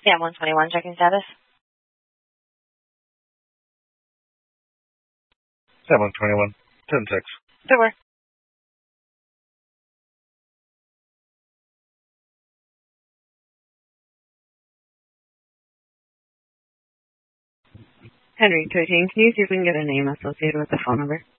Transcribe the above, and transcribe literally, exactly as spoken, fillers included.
Cam one twenty-one, checking status. Cam one twenty-one, ten six. Good work. Henry thirteen, can you see if we can get a name associated with the phone number?